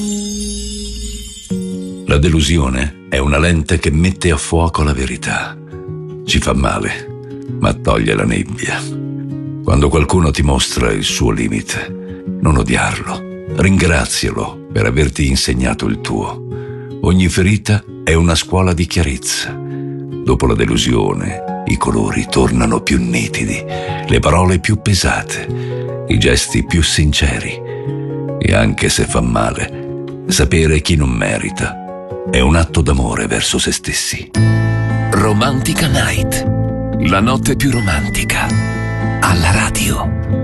La delusione è una lente che mette a fuoco la verità. Ci fa male, ma toglie la nebbia. Quando qualcuno ti mostra il suo limite, non odiarlo, ringrazialo per averti insegnato il tuo. Ogni ferita è una scuola di chiarezza. Dopo la delusione, i colori tornano più nitidi, le parole più pesate, i gesti più sinceri. E anche se fa male, sapere chi non merita è un atto d'amore verso se stessi. Romantica Night, la notte più romantica, alla radio.